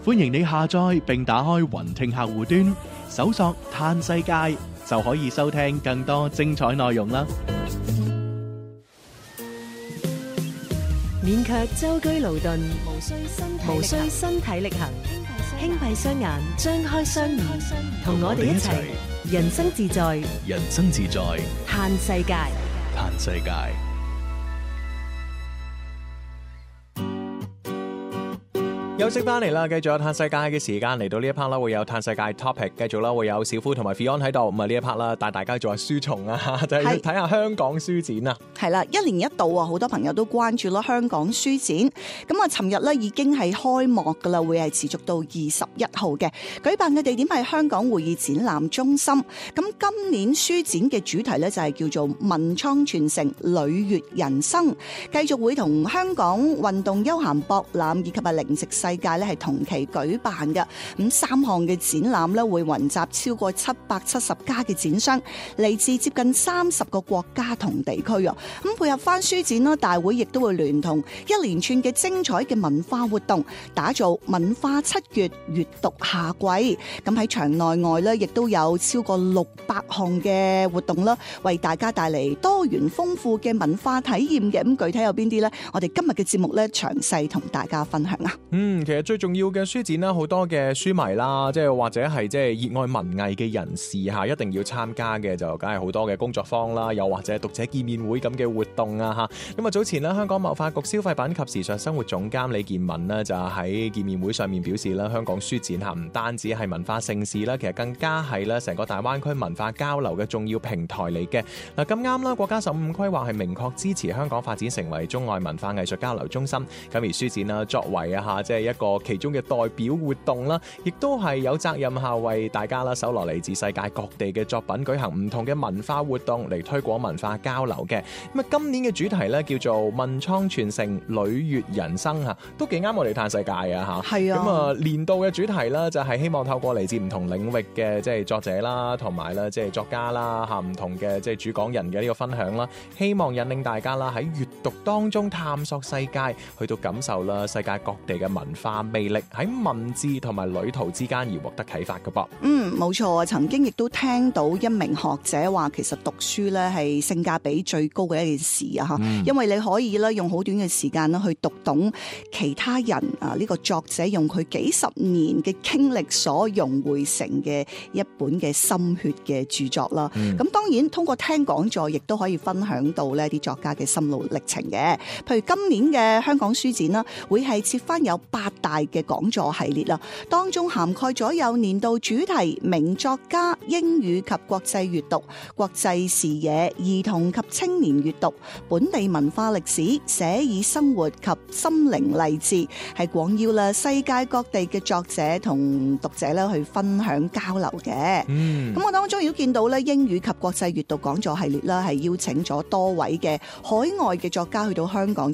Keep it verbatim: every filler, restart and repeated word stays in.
歡迎你下載並打開雲聽客戶端，搜索嘆世界就可以收聽更多精彩內容啦。 勉強舟車勞頓， 無需身體無需身體力行，輕閉雙眼，張開雙耳，同我哋一齊人生自在， 人生自在， 嘆世界。 嘆世界。 休息翻嚟啦，繼續有嘆世界嘅時間嚟到呢一 part 啦，會有嘆世界 topic， 繼續啦會有小夫同埋 Fion 喺度，咁啊呢一 part 啦帶大家做下書蟲啊，就係、是、睇下香港書展啊。 係啦，一年一度啊，好多朋友都關注啦香港書展。咁啊，尋日咧已經係開幕噶啦，會係持續到二十一號嘅。舉辦嘅地點係香港會議展覽中心。咁今年書展嘅主題咧就係叫做文創傳承，履悅人生，繼續會同香港運動休閒博覽以及啊零食世界咧係同期舉辦嘅。咁三項嘅展覽咧會雲集超過七百七十家嘅展商，嚟自接近三十個國家同地區啊。咁配合翻書展啦，大會亦都會聯同一連串嘅精彩嘅文化活動，打造文化七月閱讀夏季。咁喺場內外咧，亦都有超過六百項嘅活動啦，為大家帶嚟多元豐富嘅文化體驗嘅。咁具體有邊啲呢？我哋今日嘅節目咧，詳細同大家分享啊。 嗯，其實最重要嘅書展啦，好多嘅書迷啦，即係或者係即係熱愛文藝嘅人士吓，一定要參加嘅就梗係好多嘅工作坊啦，又或者讀者見面會咁嘅活動啊吓。咁啊早前咧，香港貿發局消費品及時尚生活總監李建文呢，就喺見面會上面表示啦，香港書展吓唔單止係文化盛事啦，其實更加係咧成個大灣區文化交流嘅重要平台嚟嘅。嗱咁啱啦，國家十五規劃係明確支持香港發展成為中外文化藝術交流中心。咁而書展啦，作為啊吓即係一個其中嘅代表活動啦，亦都係有責任下為大家啦搜羅嚟自世界各地嘅作品，舉行唔同嘅文化活動嚟推廣文化交流嘅。咁啊，今年嘅主題咧叫做文創傳承，履悅人生吓，都幾啱我哋嘆世界啊吓。 係啊。 咁啊，年度嘅主題咧就係希望透過嚟自唔同領域嘅即係作者啦，同埋咧即係作家啦吓，唔同嘅即係主講人嘅呢個分享啦，希望引領大家啦喺閱讀當中探索世界，去到感受啦世界各地嘅文化魅力，喺文字同埋旅途之間而獲得啟發嘅噃。 嗯，冇錯啊！曾經亦都聽到一名學者話，其實讀書咧係性價比最高嘅一件事啊！吓、嗯，因為你可以咧用好短嘅時間咧去讀懂其他人啊呢個作者用佢幾十年嘅經歷所融匯成嘅一本嘅心血嘅著作啦。咁、嗯、當然通過聽講座，亦都可以分享到呢啲作家嘅心路歷程嘅。譬如今年嘅香港書展啦，會係設翻有八大嘅講座系列啦，當中涵蓋咗有年度主題名作家、英語及國際閱讀、國際視野、兒童及青年閱讀、本地文化歷史、寫意生活及心靈勵志，係廣邀啦世界各地嘅作者同讀者咧去分享交流嘅。咁、嗯、我當中亦都見到咧英語及國際閱讀講座系列啦，係邀請咗多位嘅海外嘅作家去到香港